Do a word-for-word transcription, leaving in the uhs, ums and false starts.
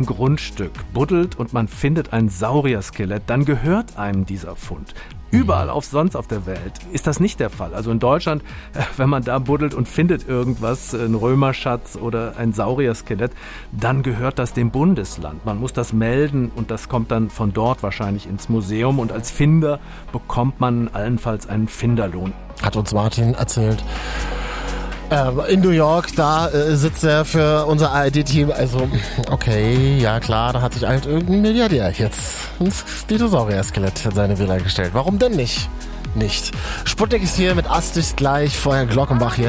Grundstück buddelt und man findet ein Saurier-Skelett, dann gehört einem dieser Fund. Überall auf sonst auf der Welt ist das nicht der Fall. Also in Deutschland, wenn man da buddelt und findet irgendwas, ein Römerschatz oder ein Saurier-Skelett, dann gehört das dem Bundesland. Man muss das melden und das kommt dann von dort wahrscheinlich ins Museum. Und als Finder bekommt man allenfalls einen Finderlohn. Hat uns Martin erzählt. In New York, da äh, sitzt er für unser A R D-Team. Also, okay, ja klar, da hat sich halt irgendein Milliardär jetzt ein Dinosaurier-Skelett in seine Villa gestellt. Warum denn nicht? Nicht. Sputnik ist hier mit Ast ist gleich, vorher Glockenbach hier.